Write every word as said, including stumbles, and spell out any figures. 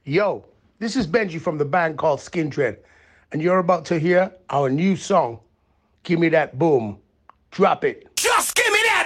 Yo, this is Benji from the band called Skin Dread, and you're about to hear our new song, Give Me That Boom. Drop it. Just give me that